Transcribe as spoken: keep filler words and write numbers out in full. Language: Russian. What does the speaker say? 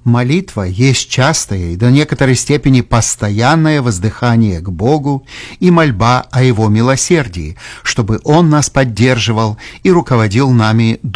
Молитва есть частое и до некоторой степени постоянное воздыхание к Богу и мольба о Его милосердии, чтобы Он нас поддерживал и руководил нами